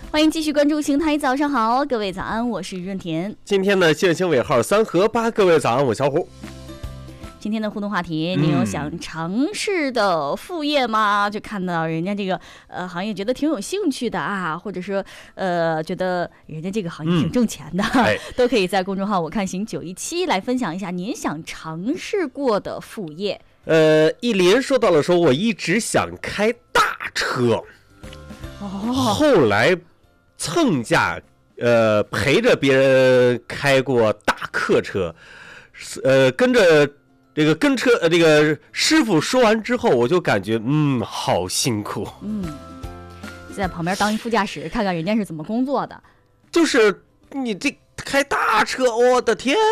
欢迎继续关注邢台早上好，各位早安，我是润田。 今天呢，县青尾号3和8，各位早安，我小虎。 今天的互动话题，你有想尝试的副业吗？就看到人家这个行业觉得挺有兴趣的啊，或者说觉得人家这个行业挺挣钱的，都可以在公众号我看行917来分享一下您想尝试过的副业。 意林说到了说我一直想开大车，后来蹭驾陪着别人开过大客车，跟着这个师傅说完之后，我就感觉好辛苦。 在旁边当一副驾驶，看看人家是怎么工作的。 就是你这开大车，我的天